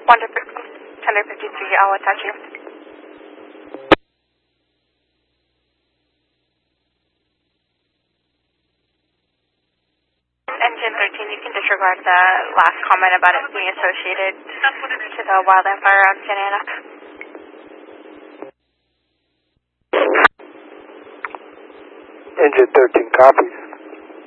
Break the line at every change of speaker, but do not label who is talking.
153, I'll attach you. Engine 13, you can disregard the last comment about it being associated to the wildland fire around Santa Ana.
Engine 13 copies.